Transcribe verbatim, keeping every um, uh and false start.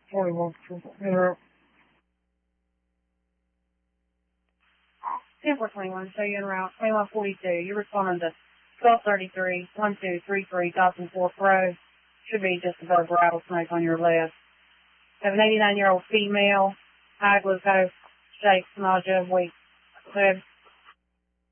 forty-one. Interrupt. ten four twenty-one, show you en route, twenty-one forty-two. You're responding to twelve thirty-three, one two three three, Dawson Fork Road. Should be just above Rattlesnake on your left. Have an eighty-nine-year-old female, high glucose, shakes, nausea, weak. Good.